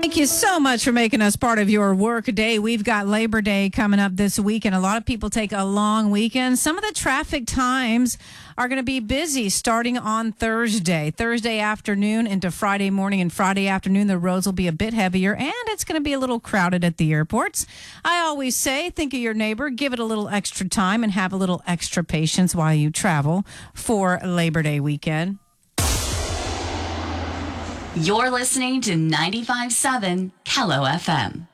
Thank you so much for making us part of your work day. We've got Labor Day coming up this week, and a lot of people take a long weekend. Some of the traffic times are going to be busy starting on Thursday afternoon into Friday morning, and Friday afternoon the roads will be a bit heavier, and it's going to be a little crowded at the airports. I always say, think of your neighbor, give it a little extra time, and have a little extra patience while you travel for Labor Day weekend. You're listening to 95.7 Kello FM.